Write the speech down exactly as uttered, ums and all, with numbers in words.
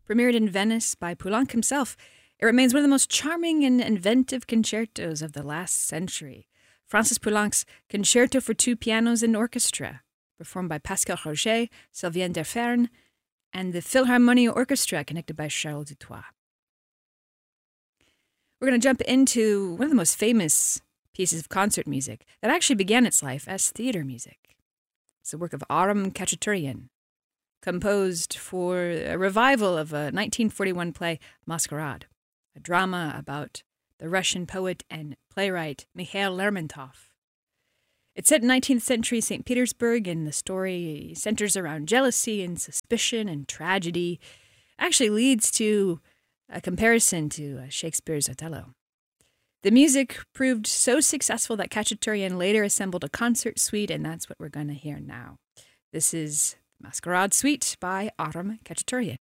Premiered in Venice by Poulenc himself, it remains one of the most charming and inventive concertos of the last century. Francis Poulenc's Concerto for Two Pianos and Orchestra, performed by Pascal Roger, Sylvain Deferne, and the Philharmonia Orchestra, conducted by Charles Dutoit. We're going to jump into one of the most famous pieces of concert music that actually began its life as theater music. It's the work of Aram Khachaturian, composed for a revival of a nineteen forty-one play, Masquerade, a drama about the Russian poet and playwright Mikhail Lermontov. It's set in nineteenth century Saint Petersburg, and the story centers around jealousy and suspicion and tragedy. Actually leads to a comparison to Shakespeare's Othello. The music proved so successful that Khachaturian later assembled a concert suite, and that's what we're going to hear now. This is Masquerade Suite by Aram Khachaturian.